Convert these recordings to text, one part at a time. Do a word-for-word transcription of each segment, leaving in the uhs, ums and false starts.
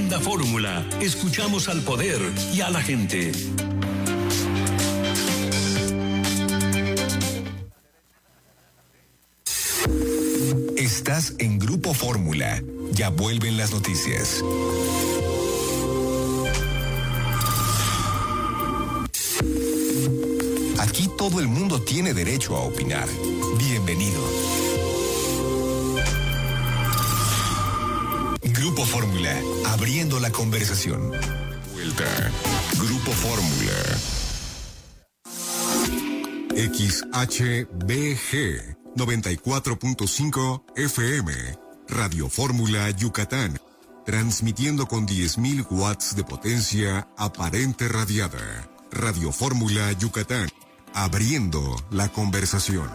Agenda Fórmula. Escuchamos al poder y a la gente. Estás en Grupo Fórmula. Ya vuelven las noticias. Aquí todo el mundo tiene derecho a opinar. Bienvenido. Grupo Fórmula, abriendo la conversación. Vuelta. Grupo Fórmula. X H B G noventa y cuatro punto cinco F M. Radio Fórmula Yucatán. Transmitiendo con diez mil watts de potencia aparente radiada. Radio Fórmula Yucatán. Abriendo la conversación.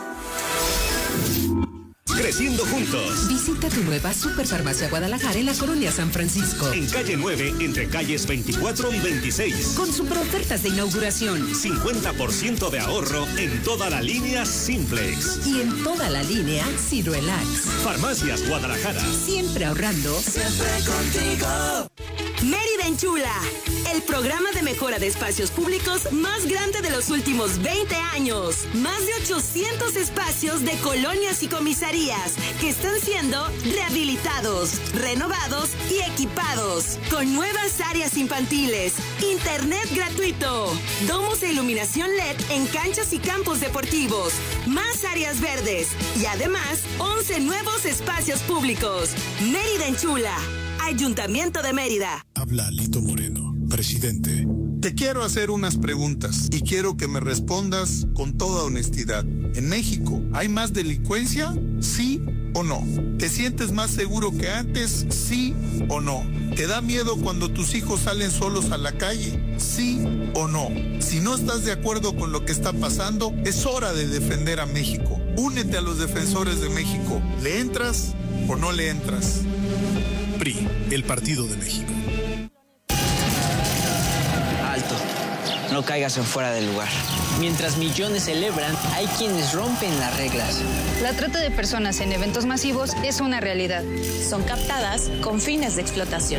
Creciendo juntos. Visita tu nueva Superfarmacia Guadalajara en la Colonia San Francisco. En calle nueve, entre calles veinticuatro y veintiséis. Con super ofertas de inauguración. cincuenta por ciento de ahorro en toda la línea Simplex. Y en toda la línea Ciruelax. Farmacias Guadalajara. Siempre ahorrando. Siempre contigo. Mérida Enchula, el programa de mejora de espacios públicos más grande de los últimos veinte años. Más de ochocientos espacios de colonias y comisarías que están siendo rehabilitados, renovados y equipados. Con nuevas áreas infantiles, internet gratuito, domos e iluminación L E D en canchas y campos deportivos, más áreas verdes y además once nuevos espacios públicos. Mérida Enchula. Ayuntamiento de Mérida. Habla Lito Moreno, presidente. Te quiero hacer unas preguntas y quiero que me respondas con toda honestidad. ¿En México hay más delincuencia? ¿Sí o no? ¿Te sientes más seguro que antes? ¿Sí o no? ¿Te da miedo cuando tus hijos salen solos a la calle? ¿Sí o no? Si no estás de acuerdo con lo que está pasando, es hora de defender a México. Únete a los defensores de México. ¿Le entras o no le entras? P R I, el Partido de México. Alto, no caigas en fuera del lugar. Mientras millones celebran, hay quienes rompen las reglas. La trata de personas en eventos masivos es una realidad. Son captadas con fines de explotación.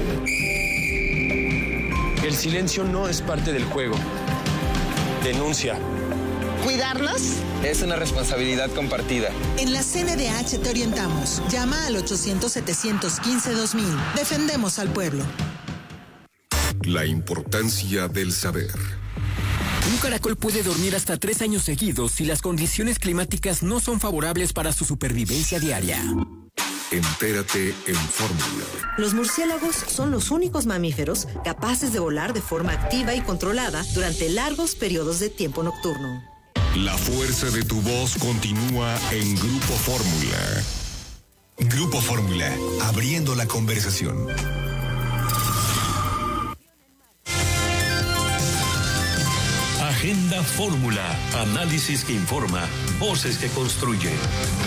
El silencio no es parte del juego. Denuncia. ¿Cuidarnos? Es una responsabilidad compartida. En la C N D H te orientamos. Llama al ochocientos, setecientos quince, dos mil. Defendemos al pueblo. La importancia del saber. Un caracol puede dormir hasta tres años seguidos si las condiciones climáticas no son favorables para su supervivencia diaria. Entérate en Fórmula. Los murciélagos son los únicos mamíferos capaces de volar de forma activa y controlada durante largos periodos de tiempo nocturno. La fuerza de tu voz continúa en Grupo Fórmula. Grupo Fórmula, abriendo la conversación. Agenda Fórmula, análisis que informa, voces que construyen.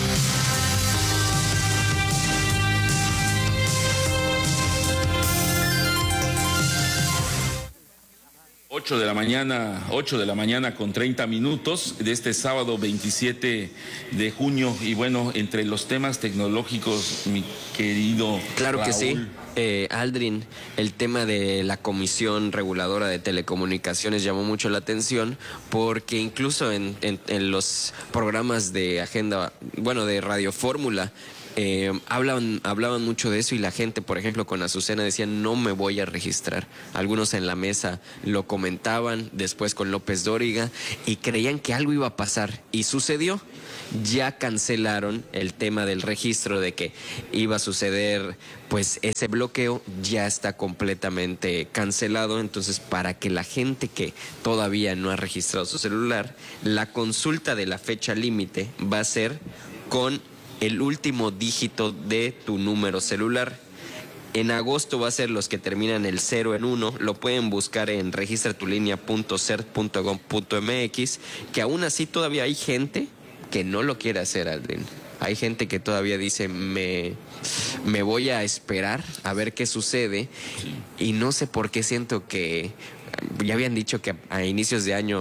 ocho de la mañana, ocho de la mañana con treinta minutos de este sábado veintisiete de junio. Y bueno, entre los temas tecnológicos, mi querido Claro Raúl. que sí. Eh, Aldrin, el tema de la Comisión Reguladora de Telecomunicaciones llamó mucho la atención porque incluso en, en, en los programas de agenda, bueno, de Radio Fórmula, Eh, hablaban, hablaban mucho de eso y la gente, por ejemplo, con Azucena decía no me voy a registrar. Algunos en la mesa lo comentaban, después con López Dóriga, y creían que algo iba a pasar y sucedió. Ya cancelaron el tema del registro, de que iba a suceder, pues ese bloqueo ya está completamente cancelado. Entonces, para que la gente que todavía no ha registrado su celular, la consulta de la fecha límite va a ser con el último dígito de tu número celular. En agosto va a ser los que terminan el cero en uno. Lo pueden buscar en registratulinea punto cert punto gov punto mx, que aún así todavía hay gente que no lo quiere hacer, Aldrin. Hay gente que todavía dice, me, me voy a esperar a ver qué sucede. Y no sé por qué siento que ya habían dicho que a inicios de año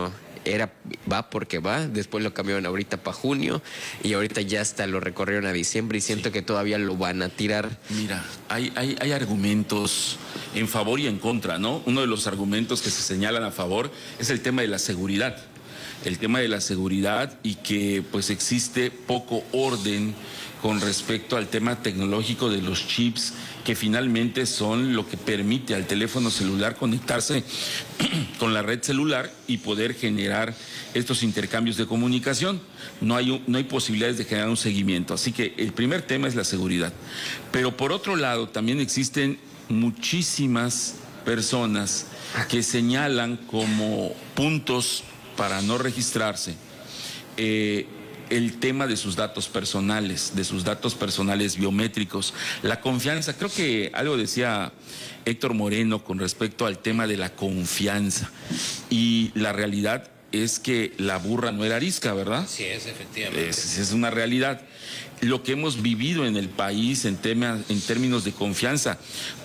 era va porque va, después lo cambiaron ahorita para junio y ahorita ya hasta lo recorrieron a diciembre y siento sí. que todavía lo van a tirar. Mira, hay, hay, hay argumentos en favor y en contra, ¿no? Uno de los argumentos que se señalan a favor es el tema de la seguridad. El tema de la seguridad y que pues existe poco orden con respecto al tema tecnológico de los chips que finalmente son lo que permite al teléfono celular conectarse con la red celular y poder generar estos intercambios de comunicación. No hay, no hay posibilidades de generar un seguimiento. Así que el primer tema es la seguridad. Pero por otro lado también existen muchísimas personas que señalan como puntos para no registrarse eh, el tema de sus datos personales, de sus datos personales biométricos, la confianza. Creo que algo decía Héctor Moreno con respecto al tema de la confianza y la realidad es que la burra no era arisca, ¿verdad? Sí, es efectivamente. Es, es una realidad. Lo que hemos vivido en el país en, tema, en términos de confianza,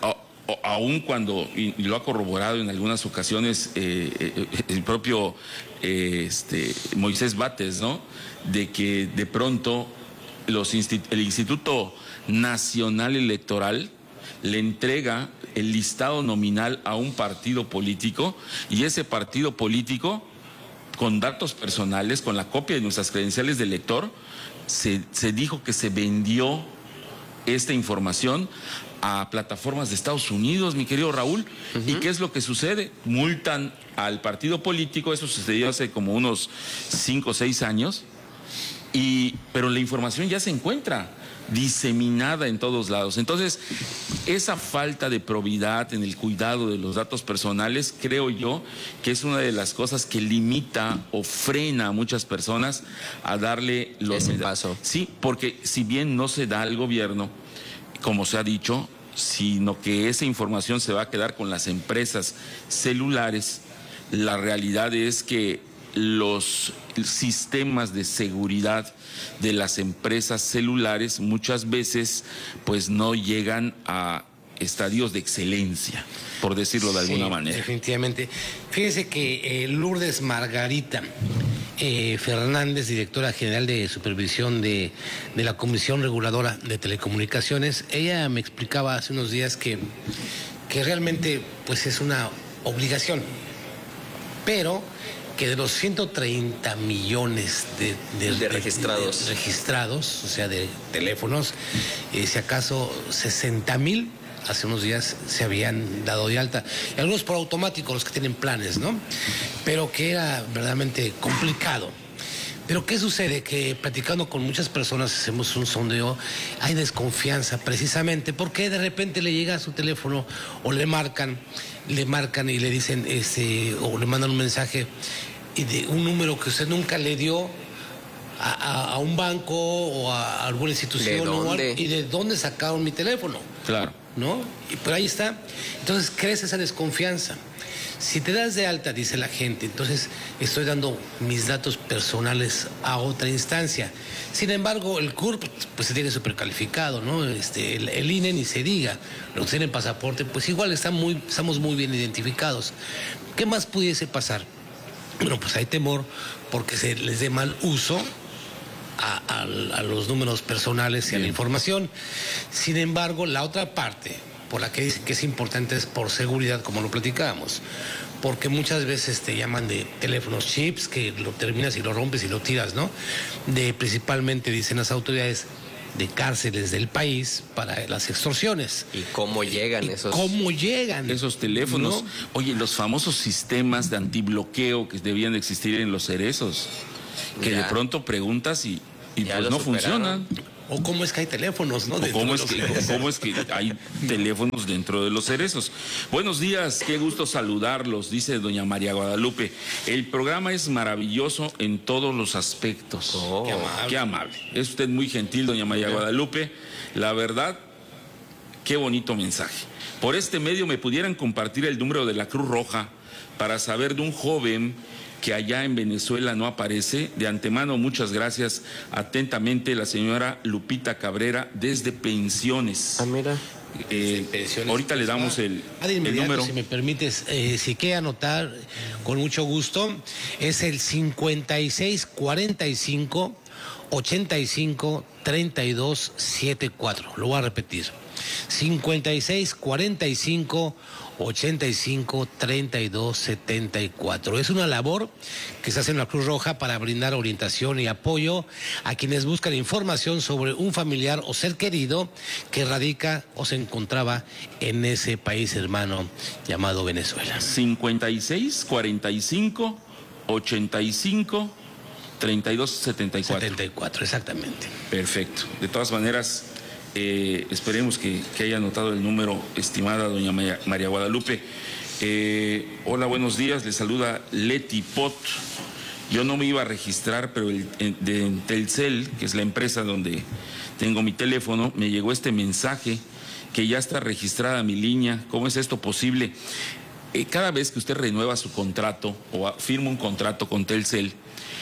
aun cuando, y lo ha corroborado en algunas ocasiones eh, eh, el propio eh, este, Moisés Bates, ¿no? De que de pronto los instit- el Instituto Nacional Electoral le entrega el listado nominal a un partido político y ese partido político, con datos personales, con la copia de nuestras credenciales de elector, se, se dijo que se vendió esta información a plataformas de Estados Unidos, mi querido Raúl. Uh-huh. ¿Y qué es lo que sucede? Multan al partido político, eso sucedió hace como unos cinco o seis años, y, pero la información ya se encuentra diseminada en todos lados. Entonces, esa falta de probidad en el cuidado de los datos personales, creo yo que es una de las cosas que limita o frena a muchas personas a darle los ese paso. Sí, porque si bien no se da al gobierno, como se ha dicho, sino que esa información se va a quedar con las empresas celulares, la realidad es que los sistemas de seguridad de las empresas celulares muchas veces pues no llegan a estadios de excelencia, por decirlo de alguna sí, manera. Definitivamente. Fíjese que eh, Lourdes Margarita eh, Fernández, directora general de supervisión de, de la Comisión Reguladora de Telecomunicaciones, ella me explicaba hace unos días que, que realmente pues es una obligación, pero que de los ciento treinta millones de, de, de registrados. De, de registrados, o sea, de teléfonos, eh, si acaso sesenta mil hace unos días se habían dado de alta. Y algunos por automático, los que tienen planes, ¿no? Pero que era verdaderamente complicado. Pero ¿qué sucede? Que platicando con muchas personas, hacemos un sondeo, hay desconfianza precisamente porque de repente le llega a su teléfono o le marcan, le marcan y le dicen, este, o le mandan un mensaje y de un número que usted nunca le dio a, a, a un banco o a alguna institución. ¿De dónde? O a, y de dónde sacaron mi teléfono. Claro. ¿No? Y por ahí está. Entonces crece esa desconfianza. Si te das de alta, dice la gente, entonces estoy dando mis datos personales a otra instancia. Sin embargo, el C U R P pues se tiene supercalificado, ¿no? Este, el, el I N E ni se diga, los que tienen pasaporte, pues igual están muy, estamos muy bien identificados. ¿Qué más pudiese pasar? Bueno, pues hay temor porque se les dé mal uso a, a, a los números personales y bien. A la información. Sin embargo, la otra parte por la que dicen que es importante es por seguridad, como lo platicábamos, porque muchas veces te llaman de teléfonos chips que lo terminas y lo rompes y lo tiras, ¿no? De principalmente, dicen las autoridades, de cárceles del país para las extorsiones. ¿Y cómo llegan ¿Y esos? ¿Cómo llegan? Esos teléfonos. ¿No? Oye, los famosos sistemas de antibloqueo que debían de existir en los cerezos, que ya. de pronto preguntas y, y pues no superaron. Funcionan. O cómo es que hay teléfonos, ¿no? O cómo es, que, cómo es que hay teléfonos dentro de los cerezos. Buenos días, qué gusto saludarlos, dice doña María Guadalupe. El programa es maravilloso en todos los aspectos. Oh, qué amable. Qué amable. Es usted muy gentil, doña María Guadalupe. La verdad, qué bonito mensaje. Por este medio me pudieran compartir el número de la Cruz Roja para saber de un joven que allá en Venezuela no aparece. De antemano, muchas gracias. Atentamente, la señora Lupita Cabrera, desde Pensiones. Ah, mira. Eh, ahorita le damos el, ah, de inmediato, el número. Si me permites, eh, si quiere anotar, con mucho gusto, es el cincuenta y seis cuarenta y cinco ochenta y cinco treinta y dos setenta y cuatro. Lo voy a repetir. cincuenta y seis cuarenta y cinco ochenta y cinco treinta y dos setenta y cuatro. Es una labor que se hace en la Cruz Roja para brindar orientación y apoyo a quienes buscan información sobre un familiar o ser querido que radica o se encontraba en ese país hermano llamado Venezuela. cincuenta y seis cuarenta y cinco ochenta y cinco treinta y dos setenta y cuatro. setenta y cuatro, exactamente. Perfecto. De todas maneras, eh, esperemos que, que haya anotado el número, estimada doña María, María Guadalupe. Eh, hola, buenos días. Le saluda Leti Pot. Yo no me iba a registrar, pero el, de Telcel, que es la empresa donde tengo mi teléfono, me llegó este mensaje que ya está registrada mi línea. ¿Cómo es esto posible? Eh, cada vez que usted renueva su contrato o firma un contrato con Telcel,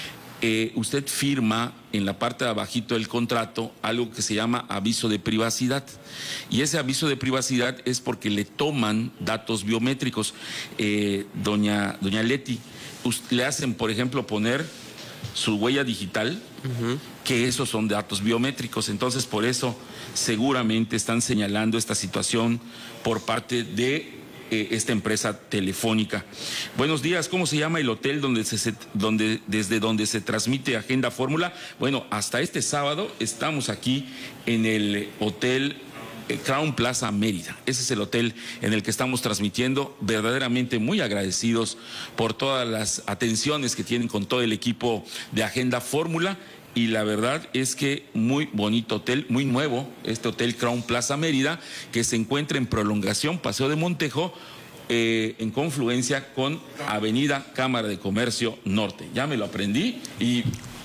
Eh, usted firma en la parte de abajito del contrato algo que se llama aviso de privacidad, y ese aviso de privacidad es porque le toman datos biométricos. eh, doña, doña Leti, usted, le hacen, por ejemplo, poner su huella digital, uh-huh. que esos son datos biométricos. Entonces, por eso seguramente están señalando esta situación por parte de Eh, esta empresa telefónica. Buenos días, ¿cómo se llama el hotel donde se, se, donde, desde donde se transmite Agenda Fórmula? Bueno, hasta este sábado estamos aquí en el hotel Crown Plaza Mérida. Ese es el hotel en el que estamos transmitiendo, verdaderamente muy agradecidos por todas las atenciones que tienen con todo el equipo de Agenda Fórmula. Y la verdad es que muy bonito hotel, muy nuevo, este hotel Crown Plaza Mérida, que se encuentra en prolongación Paseo de Montejo, eh, en confluencia con Avenida Cámara de Comercio Norte. Ya me lo aprendí y,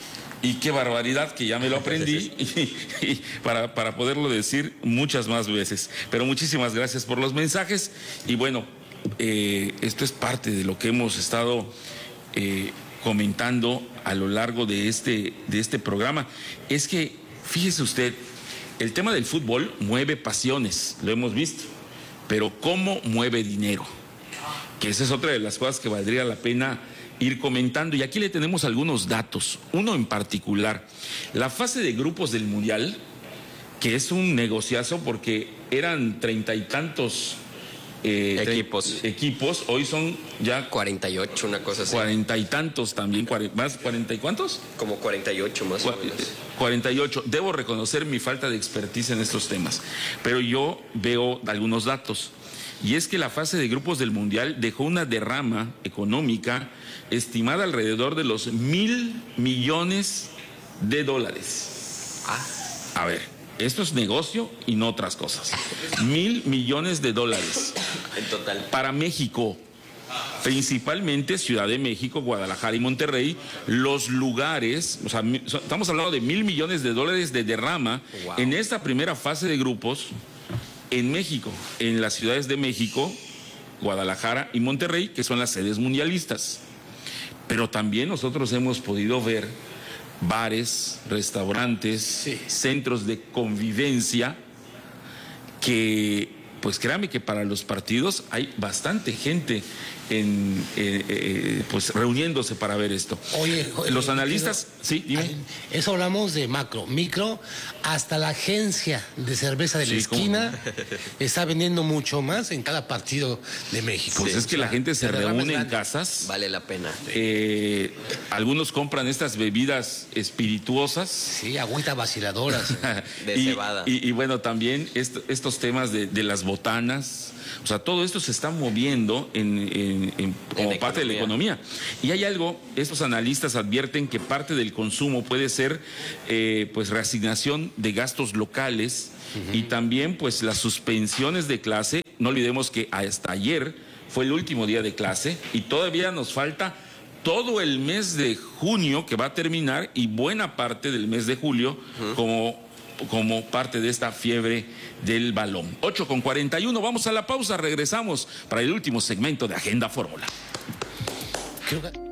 y qué barbaridad que ya me lo aprendí y, y para, para poderlo decir muchas más veces. Pero muchísimas gracias por los mensajes y bueno, eh, esto es parte de lo que hemos estado eh, comentando a lo largo de este, de este programa. Es que, fíjese usted, el tema del fútbol mueve pasiones, lo hemos visto, pero ¿cómo mueve dinero? Que esa es otra de las cosas que valdría la pena ir comentando. Y aquí le tenemos algunos datos, uno en particular. La fase de grupos del Mundial, que es un negociazo porque eran treinta y tantos Eh, equipos. equipos, hoy son ya cuarenta y ocho, una cosa así. Cuarenta y tantos también, más cuarenta y cuántos? Como cuarenta y ocho más o menos. cuarenta y ocho. Debo reconocer mi falta de expertise en estos temas, pero yo veo algunos datos. Y es que la fase de grupos del Mundial dejó una derrama económica estimada alrededor de los mil millones de dólares. Ah. A ver. Esto es negocio y no otras cosas. Mil millones de dólares. En total. Para México, principalmente Ciudad de México, Guadalajara y Monterrey, los lugares, o sea, estamos hablando de mil millones de dólares de derrama wow. en esta primera fase de grupos en México, en las ciudades de México, Guadalajara y Monterrey, que son las sedes mundialistas. Pero también nosotros hemos podido ver bares, restaurantes, sí. centros de convivencia que, pues créame que para los partidos hay bastante gente en, eh, eh, pues reuniéndose para ver esto. Oye, los analistas, pero, sí, dime. Eso hablamos de macro, micro, hasta la agencia de cerveza de la sí, esquina está vendiendo mucho más en cada partido de México. Pues sí, es que o sea, la gente se reúne en casas. Vale la pena. Eh, algunos compran estas bebidas espirituosas. Sí, agüita vaciladoras. de y, cebada. Y, y bueno, también esto, estos temas de, de las botanas. O sea, todo esto se está moviendo en, en, en, como en parte economía. de la economía. Y hay algo, estos analistas advierten que parte del consumo puede ser eh, pues reasignación de gastos locales uh-huh. y también pues las suspensiones de clase. No olvidemos que hasta ayer fue el último día de clase y todavía nos falta todo el mes de junio que va a terminar y buena parte del mes de julio uh-huh. como... como parte de esta fiebre del balón. ocho con cuarenta y uno, vamos a la pausa, regresamos para el último segmento de Agenda Fórmula. Creo que...